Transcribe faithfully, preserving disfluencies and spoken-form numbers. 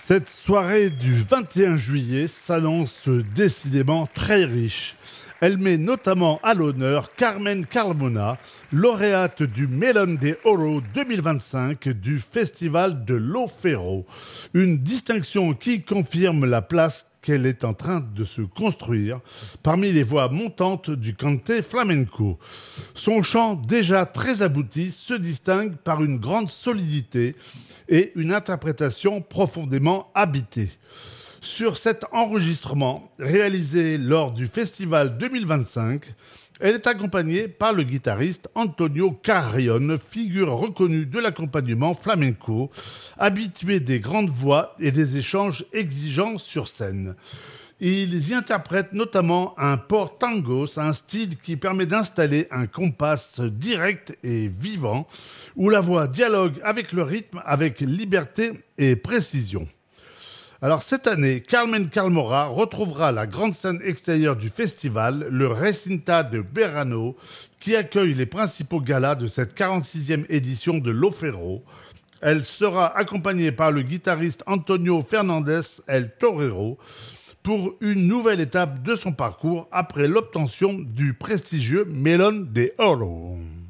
Cette soirée du vingt et un juillet s'annonce décidément très riche. Elle met notamment à l'honneur Carmen Carmona, lauréate du Melon de Oro deux mille vingt-cinq du Festival de l'O-Ferro. Une distinction qui confirme la place qu'elle est en train de se construire parmi les voix montantes du cante flamenco. Son chant déjà très abouti se distingue par une grande solidité et une interprétation profondément habitée. Sur cet enregistrement, réalisé lors du Festival deux mille vingt-cinq, elle est accompagnée par le guitariste Antonio Carrion, figure reconnue de l'accompagnement flamenco, habitué des grandes voix et des échanges exigeants sur scène. Ils y interprètent notamment un port tangos, un style qui permet d'installer un compas direct et vivant, où la voix dialogue avec le rythme avec liberté et précision. Alors cette année, Carmen Carmona retrouvera la grande scène extérieure du festival, le Recinta de Verano, qui accueille les principaux galas de cette quarante-sixième édition de l'O-Ferro. Elle sera accompagnée par le guitariste Antonio Fernandez El Torero pour une nouvelle étape de son parcours après l'obtention du prestigieux Melon de Oro.